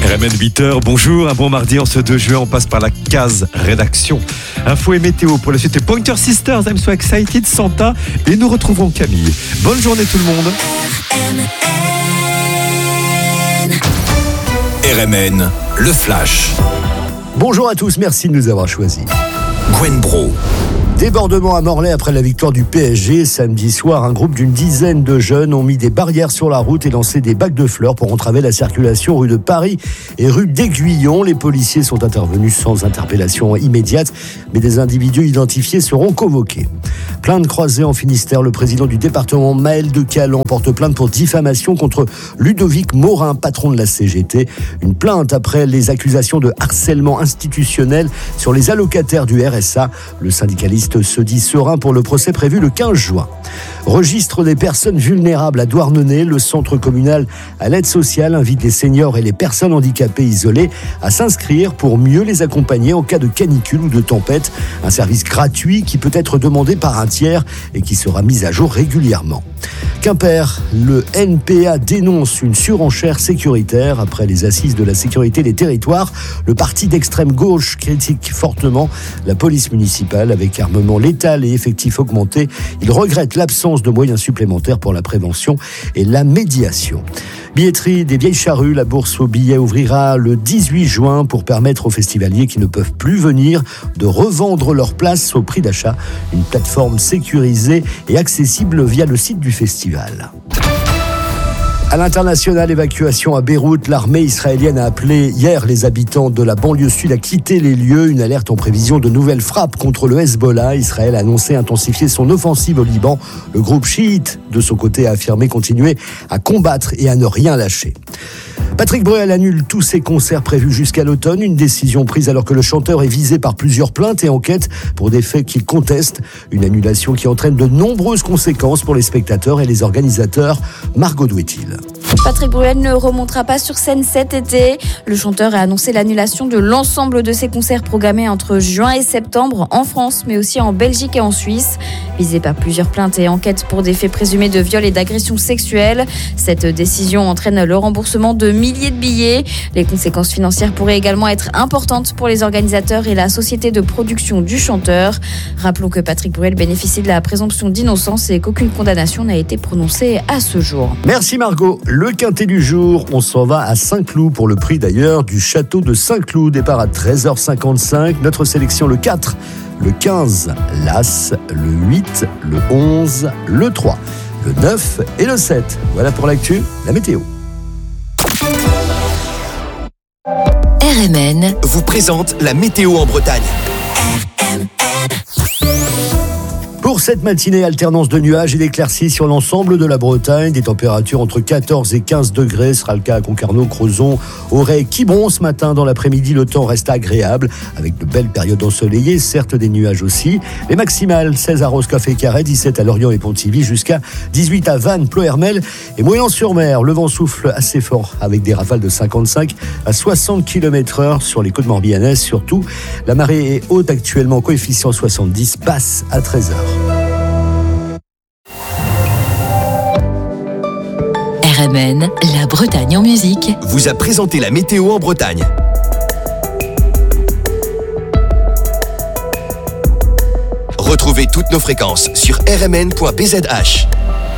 RMN 8h, bonjour, un bon mardi en ce 2 juin, on passe par la case rédaction. Info et météo pour la suite et Pointer Sisters, I'm so excited, Santa et nous retrouvons Camille. Bonne journée tout le monde. RMN, le Flash. Bonjour à tous, merci de nous avoir choisis. Gwen Bro. Débordement à Morlaix après la victoire du PSG. Samedi soir, un groupe d'une dizaine de jeunes ont mis des barrières sur la route et lancé des bacs de fleurs pour entraver la circulation rue de Paris et rue d'Aiguillon. Les policiers sont intervenus sans interpellation immédiate, mais des individus identifiés seront convoqués. Plainte croisée en Finistère, le président du département Maël de Calan porte plainte pour diffamation contre Ludovic Morin, patron de la CGT. Une plainte après les accusations de harcèlement institutionnel sur les allocataires du RSA. Le syndicaliste se dit serein pour le procès prévu le 15 juin. Registre des personnes vulnérables à Douarnenez, le centre communal à l'aide sociale invite les seniors et les personnes handicapées isolées à s'inscrire pour mieux les accompagner en cas de canicule ou de tempête. Un service gratuit qui peut être demandé par un tiers et qui sera mis à jour régulièrement. Quimper, le NPA dénonce une surenchère sécuritaire. Après les assises de la sécurité des territoires, le parti d'extrême gauche critique fortement la police municipale avec armement létal et effectifs augmentés. Il regrette l'absence de moyens supplémentaires pour la prévention et la médiation. Billetterie des Vieilles Charrues, la bourse aux billets ouvrira le 18 juin pour permettre aux festivaliers qui ne peuvent plus venir de revendre leurs places au prix d'achat. Une plateforme sécurisée et accessible via le site du festival. À l'international, évacuation à Beyrouth. L'armée israélienne a appelé hier les habitants de la banlieue sud à quitter les lieux. Une alerte en prévision de nouvelles frappes contre le Hezbollah. Israël a annoncé intensifier son offensive au Liban. Le groupe chiite, de son côté, a affirmé continuer à combattre et à ne rien lâcher. Patrick Bruel annule tous ses concerts prévus jusqu'à l'automne. Une décision prise alors que le chanteur est visé par plusieurs plaintes et enquêtes pour des faits qu'il conteste. Une annulation qui entraîne de nombreuses conséquences pour les spectateurs et les organisateurs. Margot Douetil. Patrick Bruel ne remontera pas sur scène cet été. Le chanteur a annoncé l'annulation de l'ensemble de ses concerts programmés entre juin et septembre en France, mais aussi en Belgique et en Suisse. Visé par plusieurs plaintes et enquêtes pour des faits présumés de viol et d'agression sexuelle. Cette décision entraîne le remboursement de milliers de billets. Les conséquences financières pourraient également être importantes pour les organisateurs et la société de production du chanteur. Rappelons que Patrick Bruel bénéficie de la présomption d'innocence et qu'aucune condamnation n'a été prononcée à ce jour. Merci Margot. Le quintet du jour, on s'en va à Saint-Cloud pour le prix d'ailleurs du château de Saint-Cloud. Départ à 13h55. Notre sélection le 4, le 15, l'As, le 8, le 11, le 3, le 9 et le 7. Voilà pour l'actu, la météo. RMN vous présente la météo en Bretagne. Pour cette matinée, alternance de nuages et d'éclaircies sur l'ensemble de la Bretagne. Des températures entre 14 et 15 degrés. Ce sera le cas à Concarneau, Crozon, Auray, Quiberon. Ce matin, dans l'après-midi, le temps reste agréable avec de belles périodes ensoleillées, certes des nuages aussi. Les maximales, 16 à Roscoff et Carhaix, 17 à Lorient et Pontivy, jusqu'à 18 à Vannes, Ploërmel et Moyen-sur-Mer. Le vent souffle assez fort avec des rafales de 55 à 60 km/h sur les côtes morbihanaises surtout. La marée est haute actuellement, coefficient 70, basse à 13h. RMN, la Bretagne en musique, vous a présenté la météo en Bretagne. Retrouvez toutes nos fréquences sur rmn.bzh.